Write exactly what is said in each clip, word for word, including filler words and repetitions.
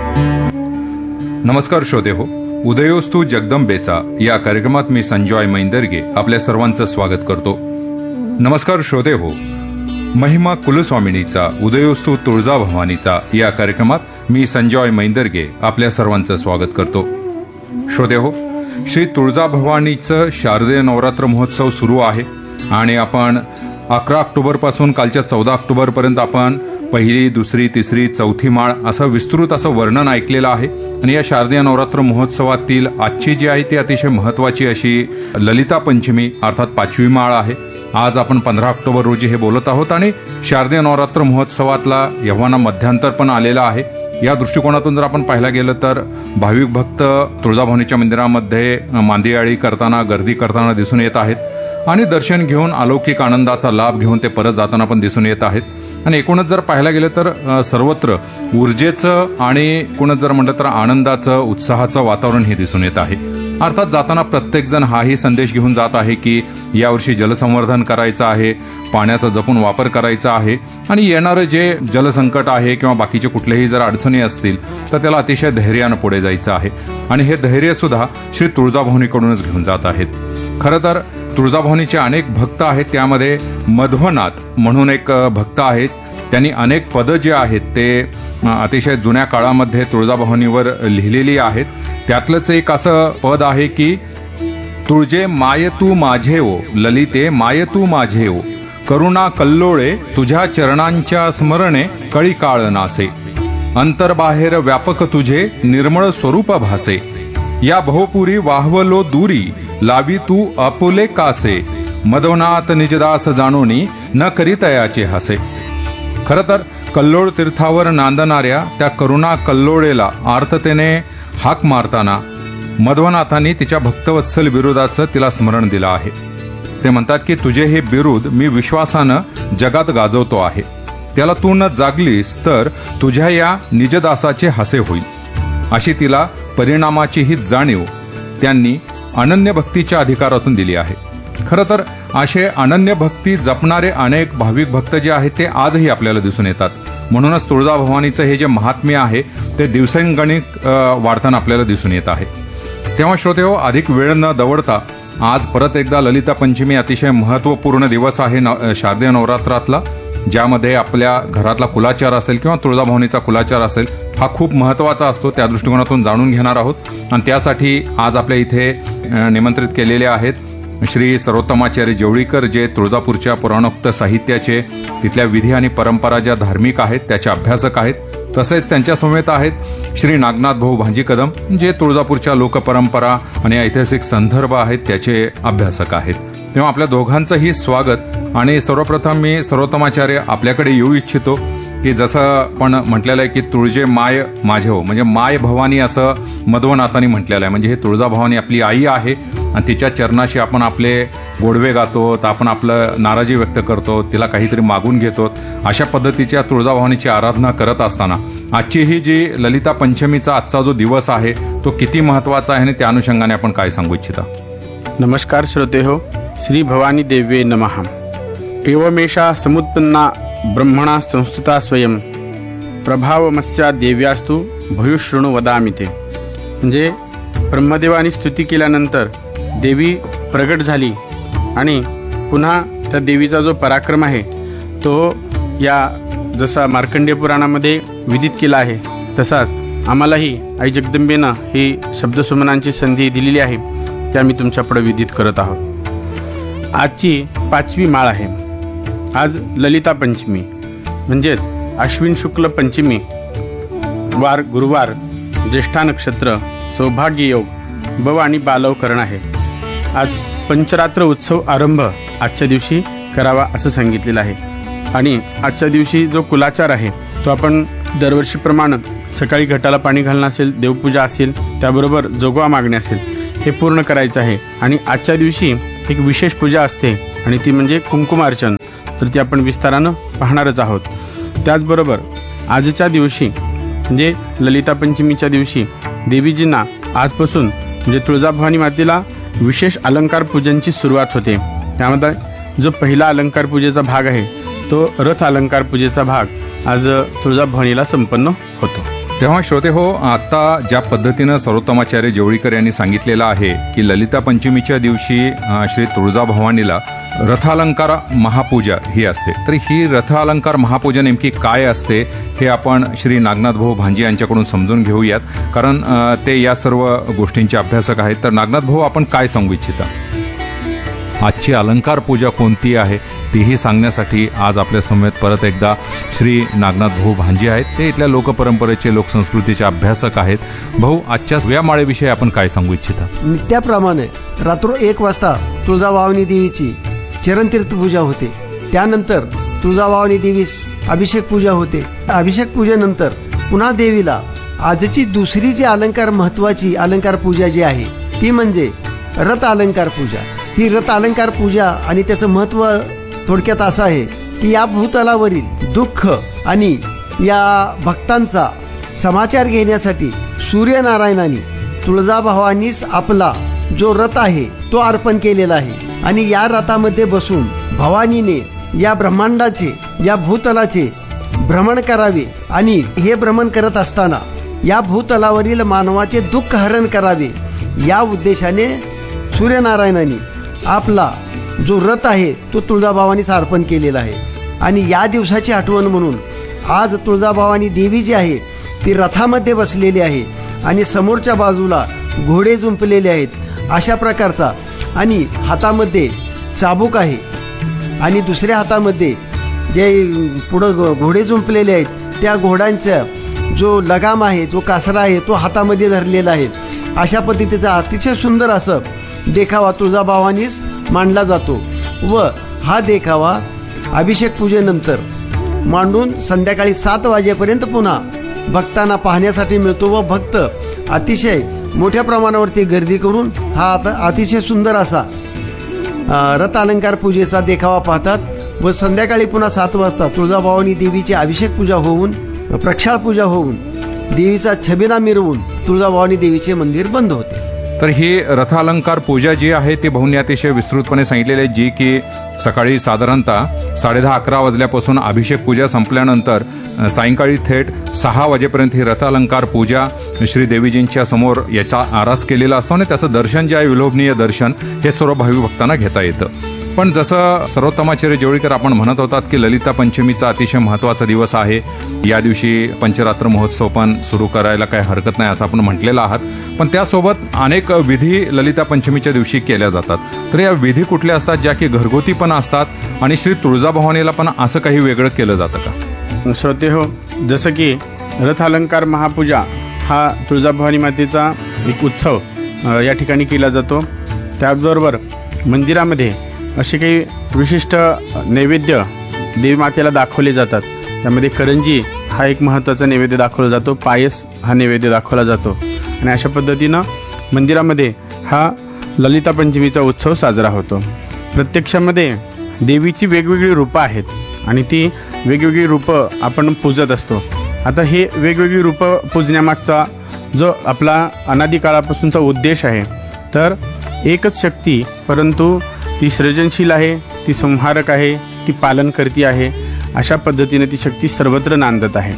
नमस्कार श्रोते हो, उदयोस्तु जगदंबेचा या कार्यक्रमात मी संजॉय मैंदर्गे आपल्या सर्वांचं स्वागत करतो. नमस्कार श्रोते हो, महिमा कुलस्वामिनीचा उदयोस्तु तुळजाभवानीचा या कार्यक्रमात मी संजॉय मैंदर्गे आपल्या सर्वांचं स्वागत करतो. श्रोते हो, श्री तुळजाभवानीचं शारदीय नवरात्र महोत्सव सुरू आहे आणि आपण अकरा ऑक्टोबर पासून कालच्या चौदा ऑक्टोबर पर्यंत आपण पहिली, दुसरी, तिसरी, चौथी माळ असं विस्तृत असं वर्णन ऐकलेलं आहे. आणि या शारदीय नवरात्र महोत्सवातील आजची जी आहे ती अतिशय महत्वाची अशी ललिता पंचमी अर्थात पाचवी माळ आहे. आज आपण पंधरा ऑक्टोबर रोजी हे बोलत आहोत आणि शारदीय नवरात्र महोत्सवातला यव्हाना मध्यांतर पण आलेला आहे. या दृष्टिकोनातून जर आपण पाहायला गेलं तर भाविक भक्त तुळजाभवानीच्या मंदिरामध्ये मांदियाळी करताना, गर्दी करताना दिसून येत आहेत आणि दर्शन घेऊन अलौकिक आनंदाचा लाभ घेऊन ते परत जाताना पण दिसून येत आहेत. आणि एकूणच जर पाहायला गेलं तर सर्वत्र ऊर्जेचं आणि एकूणच जर म्हटलं तर आनंदाचं, उत्साहाचं वातावरण हे दिसून येत आहे. अर्थात जाताना प्रत्येक जण हाही संदेश घेऊन जात आहे की यावर्षी जलसंवर्धन करायचं आहे, पाण्याचा जपून वापर करायचा आहे आणि येणारं जे जलसंकट आहे किंवा बाकीचे कुठलेही जर अडचणी असतील तर त्याला अतिशय धैर्यानं पुढे जायचं आहे. आणि हे धैर्य सुद्धा श्री तुळजाभवानीकडूनच घेऊन जात आहेत. खरं तर तुळजाभवानीचे अनेक भक्त आहेत, त्यामध्ये मध्वनाथ म्हणून एक भक्त आहेत. त्यांनी अनेक पदं जे आहेत ते अतिशय जुन्या काळामध्ये तुळजाभवानीवर लिहिलेली आहेत. त्यातलंच एक असं पद आहे की तुळजे माय तू माझे ओ, ललिते माय तू माझे ओ, करुणा कल्लोळे तुझ्या चरणांच्या स्मरणे कळी काळ नासे, अंतर्बाहेर व्यापक तुझे निर्मळ स्वरूप भासे, या भवपुरी वाहवलो दूरी लावी तू आपुले कासे, मधवनाथ निजदास जाणोनी न करीतयाचे हासे. खरं तर कल्लोळ तीर्थावर नांदणाऱ्या त्या करुणा कल्लोळेला आर्ततेने हाक मारताना मध्वनाथांनी तिच्या भक्तवत्सल बिरुदाचं तिला स्मरण दिलं आहे. ते म्हणतात की तुझे हे बिरुद मी विश्वासानं जगात गाजवतो आहे, त्याला तू न जागलीस तर तुझ्या या निजदासाचे हसे होईल, अशी तिला परिणामाची ही जाणीव त्यांनी अनन्य भक्तीच्या अधिकारातून दिली आहे. खरं तर असे अनन्य भक्ती जपणारे अनेक भाविक भक्त जे आहेत ते आजही आपल्याला दिसून येतात. म्हणूनच तुळजाभवानीचं हे जे महात्म्य आहे ते दिवसेंगणिक वाढताना आपल्याला दिसून येत आहे. तेव्हा श्रोते हो, अधिक वेळ न दवडता आज परत एकदा ललिता पंचमी अतिशय महत्वपूर्ण दिवस आहे शारदीय नवरात्रातला, ज्यामध्ये आपल्या घरातला कुलाचार असेल किंवा तुळजाभवानीचा कुलाचार असेल हा खूप महत्वाचा असतो. त्या दृष्टिकोनातून जाणून घेणार आहोत. आणि त्यासाठी आज आपल्या इथे निमंत्रित केलेले आहेत श्री सर्वोत्तमाचार्य जेवळीकर, जे तुळजापूरच्या पुराणोक्त साहित्याचे, तिथल्या विधी आणि परंपरा ज्या धार्मिक आहेत त्याचे अभ्यासक आहेत. तसेच त्यांच्या समेत आहेत श्री नागनाथ भाऊ भांजी कदम, जे तुळजापूरच्या लोकपरंपरा आणि ऐतिहासिक संदर्भ आहेत त्याचे अभ्यासक आहेत. तेव्हा आपल्या दोघांचंही स्वागत. आणि सर्वप्रथम मी सर्वोत्तमाचार्य आपल्याकडे येऊ इच्छितो की जसं आपण म्हटलेलं आहे की तुळजे माय माझे हो, म्हणजे माय भवानी असं मध्वनाथांनी म्हटलेलं आहे. म्हणजे हे तुळजाभवानी आपली आई आहे आणि तिच्या चरणाशी आपण आपले गोडवे गातो, तर आपण आपलं नाराजी व्यक्त करतो, तिला काहीतरी मागून घेतो. अशा पद्धतीच्या तुळजाभवानीची आराधना करत असताना आजची ही जी ललिता पंचमीचा आजचा जो दिवस आहे तो किती महत्वाचा आहे आणि त्या अनुषंगाने आपण काय सांगू इच्छिता? नमस्कार श्रोते हो, श्री भवानी देव्ये नमः. एवमेषा समुत्पन्ना ब्रह्मणा संस्तुता स्वयं प्रभावमस्या देव्यास्तु भयुशृणु वदामि ते. म्हणजे ब्रह्मदेवानी स्तुती केल्यानंतर देवी प्रगट झाली आणि पुन्हा त्या देवीचा जो पराक्रम आहे तो या जसा मार्कंडेय पुराणामध्ये विदित केला आहे तसाच आम्हालाही आई जगदंबेनं ही शब्दसुमनांची संधी दिलेली आहे, त्या मी तुमच्यापुढे विदित करत आहोत. आजची पाचवी माळ आहे. आज ललिता पंचमी म्हणजेच अश्विन शुक्ल पंचमी, वार गुरुवार, ज्येष्ठा नक्षत्र, सौभाग्य योग, बव आणि बालव करण आहे. आज पंचरात्र उत्सव आरंभ आजच्या दिवशी करावा असं सांगितलेलं आहे. आणि आजच्या दिवशी जो कुलाचार आहे तो आपण दरवर्षीप्रमाणे सकाळी घटाला पाणी घालणं असेल, देवपूजा असेल, त्याबरोबर जोगवा मागणे असेल, हे पूर्ण करायचं आहे. आणि आजच्या दिवशी एक विशेष पूजा असते आणि ती म्हणजे कुंकुमार्चन, तर ती आपण विस्तारानं पाहणारच आहोत. त्याचबरोबर आजच्या दिवशी म्हणजे ललिता पंचमीच्या दिवशी देवीजींना आजपासून म्हणजे तुळजाभवानी मातेला विशेष अलंकार पूजनची सुरुवात होते. त्यामध्ये जो पहिला अलंकार पूजेचा भाग आहे तो रथ अलंकार पूजेचा भाग आज तुळजाभवानीला संपन्न होतो. तेव्हा श्रोते हो, आता ज्या पद्धतीनं सर्वोत्तमाचार्य जवळीकर यांनी सांगितलेलं आहे की ललिता पंचमीच्या दिवशी अ, श्री तुळजाभवानीला रथालंकार महापूजा ही असते. तर ही रथालंकार महापूजा नेमकी काय असते हे आपण श्री नागनाथ भाऊ भांजे यांच्याकडून समजून घेऊयात, कारण अ, ते या सर्व गोष्टींचे अभ्यासक आहेत. तर नागनाथ भाऊ, आपण काय सांगू इच्छिता? आजची अलंकार पूजा कोणती आहे तीही सांगण्यासाठी आज आपल्या समवेत परत एकदा श्री नागनाथ भाऊ भांजे आहेत. ते इथल्या लोकपरंपरेचे, लोकसंस्कृतीचे अभ्यासक आहेत. भाऊ, आजच्या या माळेविषयी आपण काय सांगू इच्छिता? नित्याप्रमाणे रात्र एक वाजता तुळजाभवानी देवीची चरणतीर्थ पूजा होते. त्यानंतर तुळजाभवानी देवीस अभिषेक पूजा होते. अभिषेक पूजेनंतर पुन्हा देवीला आजची दुसरी जी अलंकार महत्वाची अलंकार पूजा जी आहे ती म्हणजे रथ अलंकार पूजा. ही रथ अलंकार पूजा आणि त्याचं महत्व थोडक्यात असं आहे की या भूतलावरील दुःख आणि या भक्तांचा समाचार घेण्यासाठी सूर्यनारायणाने तुळजाभवानीस आपला जो रथ आहे तो अर्पण केलेला आहे. आणि या रथामध्ये बसून भवानीने या ब्रह्मांडाचे, या भूतलाचे भ्रमण करावे आणि हे भ्रमण करत असताना या भूतलावरील मानवाचे दुःख हरण करावे या उद्देशाने सूर्यनारायणाने आपला जो रथ आहे तो तुळजाभवानीस अर्पण केलेला आहे. आणि या दिवसाची आठवण म्हणून आज तुळजाभवानी देवी जी आहे ती रथामध्ये बसलेली आहे आणि समोरच्या बाजूला घोडे जुंपलेले आहेत अशा प्रकारचा, आणि हातामध्ये चाबूक आहे आणि दुसऱ्या हातामध्ये जे पुढं घोडे जुंपलेले आहेत त्या घोड्यांचा जो लगाम आहे, जो कासरा आहे तो हातामध्ये धरलेला आहे. अशा पद्धतीचा अतिशय सुंदर असं देखावा तुळजाभवानीस मांडला जातो व हा देखावा अभिषेक पूजेनंतर मांडून संध्याकाळी सात वाजेपर्यंत पुन्हा भक्तांना पाहण्यासाठी मिळतो व भक्त अतिशय मोठ्या प्रमाणावरती गर्दी करून हा आता अतिशय सुंदर असा अ, रथ अलंकार पूजेचा देखावा पाहतात व संध्याकाळी पुन्हा सात वाजता तुळजाभवानी देवीची अभिषेक पूजा होऊन, प्रक्षाळ पूजा होऊन, देवीचा छबिना मिरवून तुळजाभवानी देवीचे मंदिर बंद होते. तर ही रथालंकार पूजा जी आहे ती भाऊंनी अतिशय विस्तृतपणे सांगितलेली आहे, जी की सकाळी साधारणतः साडेदहा अकरा वाजल्यापासून अभिषेक पूजा संपल्यानंतर अ, सायंकाळी थेट सहा वाजेपर्यंत ही रथालंकार पूजा श्री देवीजींच्या समोर याचा आरास केलेला असतो आणि त्याचं दर्शन जे आहे, विलोभनीय दर्शन, हे सर्व भावी भक्तांना घेता येतं. पण जसं सर्वोत्तमाचार्य जवळीकर आपण म्हणत होतात की ललिता पंचमीचा अतिशय महत्वाचा दिवस आहे, या दिवशी पंचरात्र महोत्सव पण सुरू करायला काही हरकत नाही असं आपण म्हटलेलं आहात. पण त्यासोबत अनेक विधी ललिता पंचमीच्या दिवशी केल्या जातात. तर या विधी कुठल्या असतात ज्या की घरगुती पण असतात आणि श्री तुळजाभवानीला पण असं काही वेगळं केलं जातं का? श्रोते हो, जसं की रथ अलंकार महापूजा हा तुळजाभवानी मातेचा एक उत्सव अ, या ठिकाणी केला जातो. त्याचबरोबर मंदिरामध्ये असे काही विशिष्ट नैवेद्य देवी मातेला दाखवले जातात. त्यामध्ये करंजी हा एक महत्त्वाचा नैवेद्य दाखवला जातो, पायस हा नैवेद्य दाखवला जातो आणि अशा पद्धतीनं मंदिरामध्ये हा ललिता पंचमीचा उत्सव साजरा होतो. प्रत्यक्षामध्ये देवीची वेगवेगळी रूपं आहेत आणि ती वेगवेगळी रूपं आपण पूजत असतो. आता हे वेगवेगळी रूपं पूजण्यामागचा जो आपला अनादी काळापासूनचा उद्देश आहे, तर एकच शक्ती, परंतु ती सृजनशील आहे, ती संहारक आहे, ती पालनकर्ती आहे. अशा पद्धतीने ती शक्ती सर्वत्र नांदत आहे.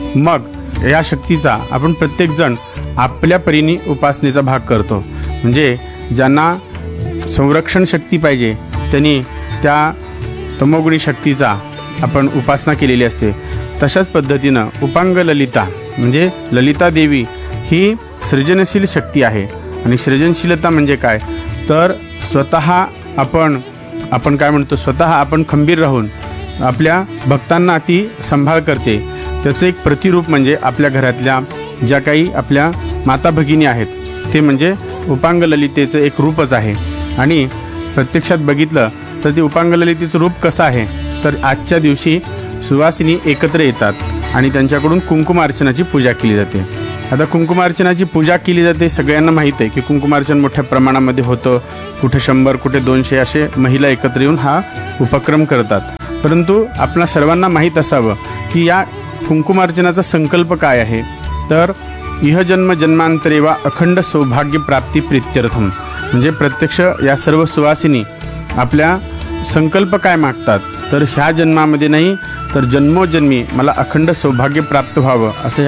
मग या शक्तीचा आपण प्रत्येकजण आपल्या परीने उपासनेचा भाग करतो. म्हणजे ज्यांना संरक्षण शक्ती पाहिजे त्यांनी त्या तमोगुणी शक्तीचा आपण उपासना केलेली असते. तशाच पद्धतीनं उपांग ललिता म्हणजे ललिता देवी ही सृजनशील शक्ती आहे. आणि सृजनशीलता म्हणजे काय, तर स्वतः आपण आपण काय म्हणतो स्वतः आपण खंबीर राहून आपल्या भक्तांना ती सांभाळ करते. त्याचं एक प्रतिरूप म्हणजे आपल्या घरातल्या ज्या काही आपल्या माता भगिनी आहेत ते म्हणजे उपांग ललितेचं एक रूपच आहे. आणि प्रत्यक्षात बघितलं तर ते उपांग ललितेचं रूप कसं आहे, तर आजच्या दिवशी सुवासिनी एकत्र येतात आणि त्यांच्याकडून कुंकुमार्चनाची पूजा केली जाते. आता कुंकुमार्चनाची पूजा केली जाते, सगळ्यांना माहीत आहे की कुंकुमार्चन मोठ्या प्रमाणामध्ये होतं. कुठे शंभर कुठे दोनशे असे महिला एकत्र येऊन हा उपक्रम करतात. परंतु आपल्या सर्वांना माहीत असावं की या कुंकुमार्चनाचा संकल्प काय आहे, तर इह जन्म जन्मांतरे वा अखंड सौभाग्य प्राप्ती प्रीत्यर्थम. म्हणजे प्रत्यक्ष या सर्व सुवासिनी आपल्या संकल्प काय मागतात, तर ह्या जन्मामध्ये नाही तर जन्मोजन्मी मला अखंड सौभाग्य प्राप्त व्हावं असं ह्या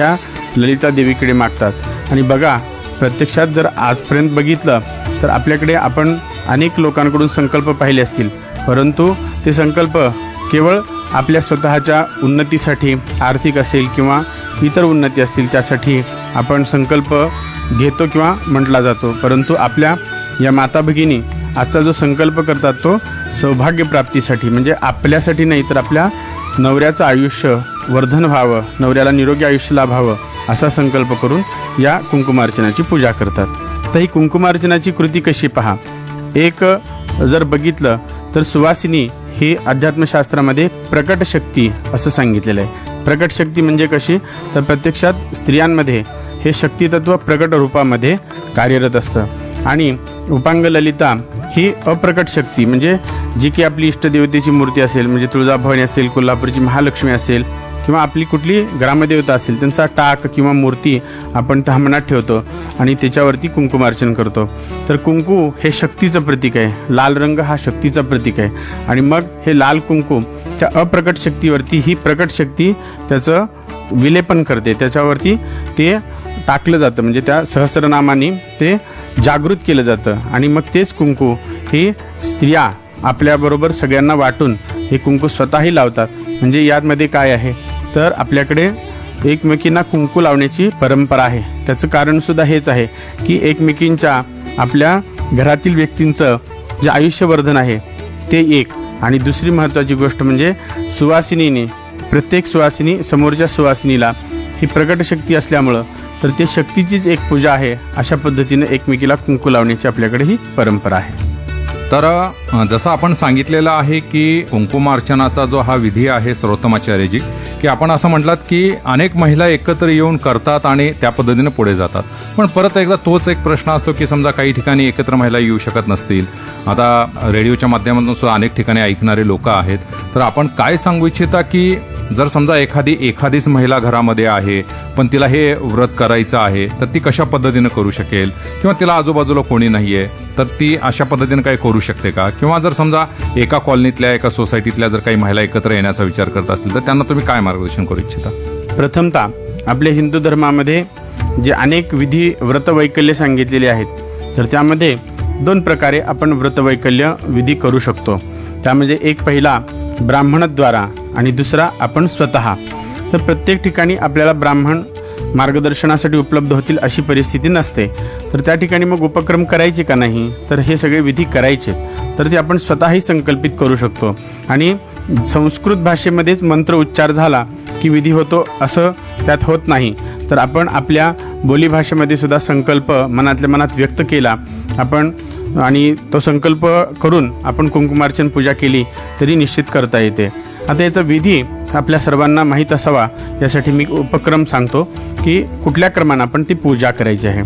ललिता देवीकडे मागतात. आणि बघा, प्रत्यक्षात जर आजपर्यंत बघितलं तर आपल्याकडे आपण अनेक लोकांकडून संकल्प पाहिले असतील, परंतु ते संकल्प केवळ आपल्या स्वतःच्या उन्नतीसाठी, आर्थिक असेल किंवा इतर उन्नती असतील त्यासाठी आपण संकल्प घेतो किंवा म्हटला जातो. परंतु आपल्या या माता भगिनी आजचा जो संकल्प करतात तो सौभाग्य प्राप्तीसाठी, म्हणजे आपल्यासाठी नाही तर आपल्या नवऱ्याचं आयुष्य वर्धन व्हावं, नवऱ्याला निरोगी आयुष्य लाभावं असा संकल्प करून या कुंकुमार्चनाची पूजा करतात. तर ही कुंकुमार्चनाची कृती कशी पहा. एक जर बघितलं तर सुवासिनी ही अध्यात्मशास्त्रामध्ये प्रकट शक्ती असं सांगितलेलं आहे. प्रकट शक्ती म्हणजे कशी, तर प्रत्यक्षात स्त्रियांमध्ये हे शक्तितत्व प्रकट रूपामध्ये कार्यरत असतं. आणि उपांग ललिता ही अप्रकट शक्ती, म्हणजे जी की आपली इष्टदेवतेची मूर्ती असेल, म्हणजे तुळजाभवानी असेल, कोल्हापूरची महालक्ष्मी असेल किंवा आपली कुठली ग्रामदेवता असेल, त्यांचा टाक किंवा मूर्ती आपण ताम्हणात ठेवतो आणि त्याच्यावरती कुंकुमार्चन करतो. तर कुंकू हे शक्तीचं प्रतीक आहे. लाल रंग हा शक्तीचा प्रतीक आहे. आणि मग हे लाल कुंकू त्या अप्रकट शक्तीवरती ही प्रकट शक्ती त्याचं विलेपन करते, त्याच्यावरती ते टाकलं जातं, म्हणजे त्या सहस्रनामाने ते जागृत केलं जातं. आणि मग तेच कुंकू हे स्त्रिया आपल्याबरोबर सगळ्यांना वाटून हे कुंकू स्वतःही लावतात. म्हणजे यामध्ये काय आहे तर आपल्याकडे एकमेकींना कुंकू लावण्याची परंपरा आहे. त्याचं कारणसुद्धा हेच आहे की एकमेकींच्या आपल्या घरातील व्यक्तींचं जे आयुष्यवर्धन आहे ते एक. आणि दुसरी महत्त्वाची गोष्ट म्हणजे सुवासिनीने, प्रत्येक सुवासिनी समोरच्या सुवासिनीला ही प्रकट शक्ती असल्यामुळं तर ते शक्तीचीच एक पूजा आहे. अशा पद्धतीने एकमेकीला कुंकू लावण्याची आपल्याकडे ही परंपरा आहे. तर जसं आपण सांगितलेलं आहे की कुंकुमार्चनाचा जो हा विधी आहे सर्वोत्तमाचार्यजी, की आपण असं म्हटलात की अनेक महिला एकत्र येऊन करतात आणि त्या पद्धतीने पुढे जातात. पण परत एकदा तोच एक प्रश्न असतो की समजा काही ठिकाणी एकत्र महिला येऊ शकत नसतील. आता रेडिओच्या माध्यमातून सुद्धा अनेक ठिकाणी ऐकणारे लोक आहेत. तर आपण काय सांगू इच्छिता की जर समजा एखादी एखादीच महिला घरामध्ये आहे पण तिला हे व्रत करायचं आहे तर ती कशा पद्धतीनं करू शकेल, किंवा तिला आजूबाजूला कोणी नाहीये तर ती अशा पद्धतीनं काही करू शकते का? किंवा जर समजा एका कॉलनीतल्या एका सोसायटीतल्या जर काही महिला एकत्र येण्याचा विचार करत असतील तर त्यांना तुम्ही काय मार्गदर्शन करू इच्छिता? प्रथमतः आपल्या हिंदू धर्मामध्ये जे अनेक विधी व्रतवैकल्य सांगितलेले आहेत तर त्यामध्ये दोन प्रकारे आपण व्रतवैकल्य विधी करू शकतो. त्यामध्ये एक पहिला ब्राह्मणद्वारा आणि दुसरा आपण स्वतः. तर प्रत्येक ठिकाणी आपल्याला ब्राह्मण मार्गदर्शनासाठी उपलब्ध होतील अशी परिस्थिती नसते. तर त्या ठिकाणी मग उपक्रम करायचे का नाही, तर हे सगळे विधी करायचे. तर ते आपण स्वतःही संकल्पित करू शकतो. आणि संस्कृत भाषेमध्येच मंत्र उच्चार झाला की विधी होतो असं त्यात होत नाही. तर आपण आपल्या बोलीभाषेमध्ये सुद्धा संकल्प मनातल्या मनात व्यक्त केला आपण आणि तो संकल्प करून आपण कुंकुमार्चन पूजा केली तरी निश्चित करता येते. आता याचा विधी आपल्या सर्वांना माहीत असावा यासाठी मी उपक्रम सांगतो की कुठल्या क्रमाने आपण ती पूजा करायची आहे.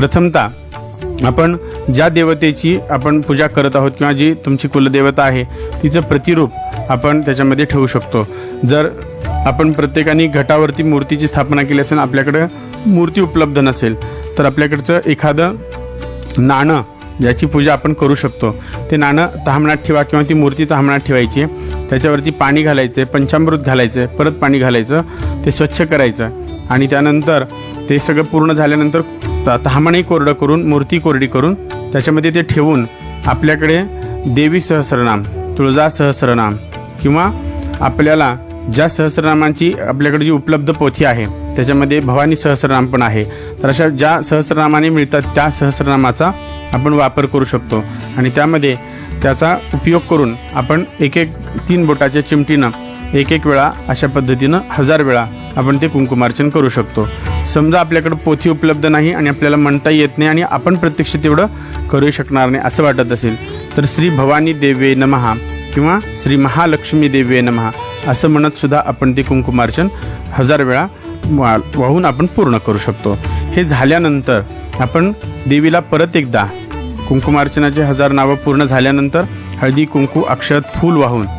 प्रथमतः आपण ज्या देवतेची आपण पूजा करत आहोत किंवा जी तुमची कुलदेवता आहे तिचं प्रतिरूप आपण त्याच्यामध्ये ठेवू शकतो. जर आपण प्रत्येकाने घटावरती मूर्तीची स्थापना केली असेल, आपल्याकडे मूर्ती उपलब्ध नसेल तर आपल्याकडचं एखादं नाणं ज्याची पूजा आपण करू शकतो ते नाणं ताम्हणात ठेवा किंवा ती मूर्ती ताम्हणात ठेवायची. त्याच्यावरती पाणी घालायचं, पंचामृत घालायचं, परत पाणी घालायचं, ते स्वच्छ करायचं आणि त्यानंतर ते सगळं पूर्ण झाल्यानंतर ताम्हणही कोरडं करून मूर्ती कोरडी करून त्याच्यामध्ये ते ठेवून आपल्याकडे देवी सहस्रनाम, तुळजा सहस्रनाम किंवा आपल्याला ज्या सहस्रनामांची आपल्याकडे जी उपलब्ध पोथी आहे त्याच्यामध्ये भवानी सहस्रनाम पण आहे. तर अशा ज्या सहस्रनामाने मिळतात त्या सहस्रनामाचा आपण वापर करू शकतो आणि त्यामध्ये त्याचा उपयोग करून आपण एक एक तीन बोटाच्या चिमटीनं एक एक वेळा अशा पद्धतीनं हजार वेळा आपण ते कुंकुमार्चन करू शकतो. समजा आपल्याकडे पोथी उपलब्ध नाही आणि आपल्याला म्हणता येत नाही आणि आपण प्रत्यक्ष तेवढं करू शकणार नाही असं वाटत असेल तर श्री भवानी देवे नमः किंवा श्री महालक्ष्मी देवे नमः असं म्हणत सुद्धा आपण ते कुंकुमार्चन हजार वेळा वाहून आपण पूर्ण करू शकतो. हे झाल्यानंतर आपण देवीला परत एकदा कुंकुमार्चनाचे हजार नावं पूर्ण झाल्यानंतर हळदी कुंकू अक्षत फूल वाहून